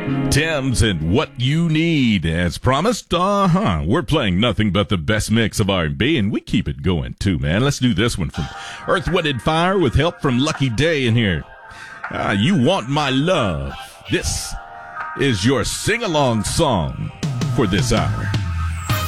Thames and What You Need. As promised, we're playing nothing but the best mix of R&B, and we keep it going too, man. Let's do this one from Earth, Wind & Fire with help from Lucky Day in here. You Want My Love. This is your sing-along song for this hour.